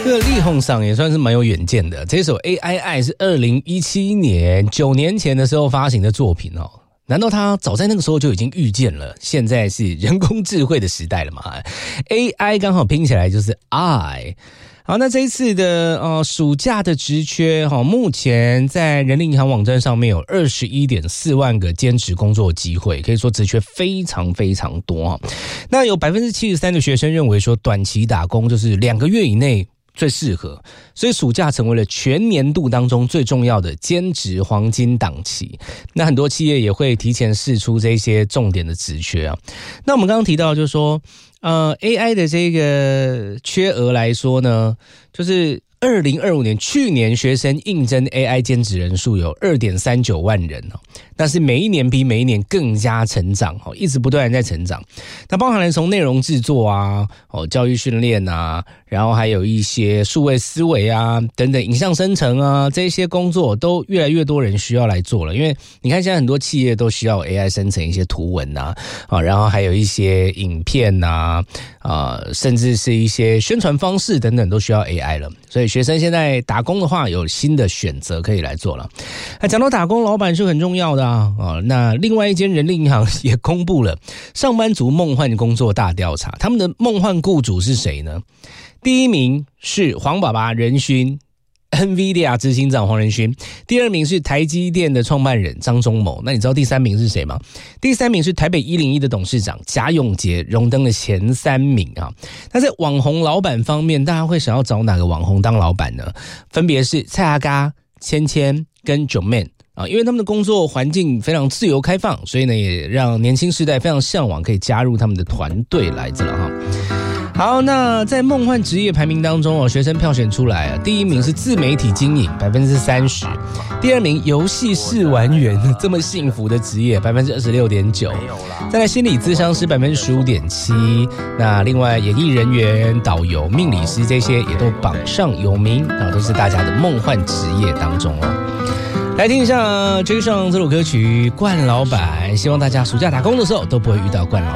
这个力宏桑也算是蛮有远见的。这首 AI 爱是2017年9年前的时候发行的作品哦。难道他早在那个时候就已经预见了现在是人工智慧的时代了吗？ AI 刚好拼起来就是 I。好，那这一次的暑假的职缺目前在人力银行网站上面有 21.4 万个兼职工作机会，可以说职缺非常非常多。那有 73% 的学生认为说短期打工就是2个月以内最适合，所以暑假成为了全年度当中最重要的兼职黄金档期。那很多企业也会提前释出这些重点的职缺啊。那我们刚刚提到就是说AI 的这个缺额来说呢，就是2025年去年学生应征 AI 兼职人数有 2.39 万人，但是每一年比每一年更加成长，一直不断的在成长。那包含了从内容制作啊，教育训练啊，然后还有一些数位思维啊等等，影像生成啊，这些工作都越来越多人需要来做了。因为你看现在很多企业都需要 AI 生成一些图文啊，然后还有一些影片啊，甚至是一些宣传方式等等都需要 AI 了。所以学生现在打工的话有新的选择可以来做了。讲到打工，老板是很重要的啊。那另外一间人力银行也公布了上班族梦幻工作大调查，他们的梦幻雇主是谁呢？第一名是黄爸爸任勋，NVIDIA 执行长黄仁勋。第二名是台积电的创办人张忠谋。那你知道第三名是谁吗？第三名是台北101的董事长贾永杰，荣登了前3名啊。那在网红老板方面，大家会想要找哪个网红当老板呢？分别是蔡阿嘎、芊芊跟Joeman啊，因为他们的工作环境非常自由开放，所以呢也让年轻世代非常向往可以加入他们的团队来着了哈。好，那在梦幻职业排名当中学生票选出来第一名是自媒体经营 30%， 第二名游戏试玩员，这么幸福的职业 26.9%， 再来心理咨商师 15.7%， 那另外演艺人员、导游、命理师这些也都榜上有名，都是大家的梦幻职业当中来听一下追上这首歌曲《冠老板》，希望大家暑假打工的时候都不会遇到冠老板。